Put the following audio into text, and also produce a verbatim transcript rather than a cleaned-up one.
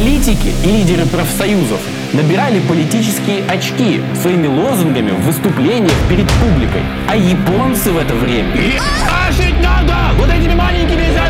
Политики и лидеры профсоюзов набирали политические очки своими лозунгами в выступлениях перед публикой. А японцы в это время... Ебашить надо! Вот этими маленькими